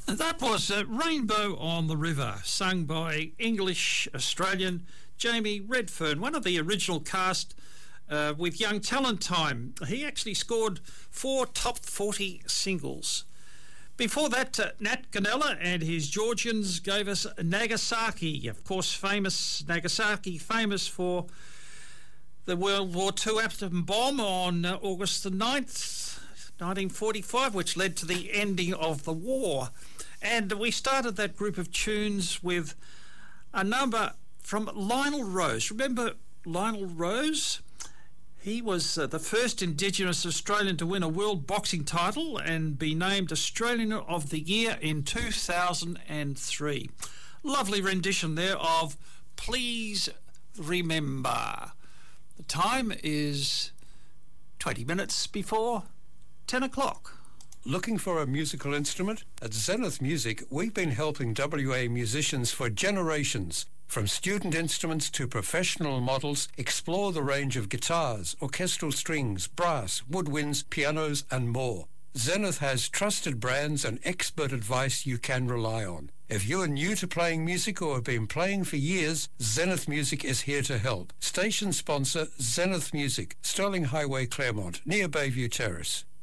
That was Rainbow on the River, sung by English-Australian Jamie Redfern, one of the original cast with Young Talent Time. He actually scored 4 top 40 singles. Before that, Nat Gonella and his Georgians gave us Nagasaki, of course Nagasaki, famous for the World War II atom bomb on August the 9th, 1945, which led to the ending of the war. And we started that group of tunes with a number from Lionel Rose. Remember Lionel Rose? He was the first Indigenous Australian to win a world boxing title and be named Australian of the Year in 2003. Lovely rendition there of Please Remember. The time is 20 minutes before 10 o'clock. Looking for a musical instrument? At Zenith Music, we've been helping WA musicians for generations. From student instruments to professional models, explore the range of guitars, orchestral strings, brass, woodwinds, pianos and more. Zenith has trusted brands and expert advice you can rely on. If you are new to playing music or have been playing for years, Zenith Music is here to help. Station sponsor Zenith Music, Sterling Highway, Claremont, near Bayview Terrace.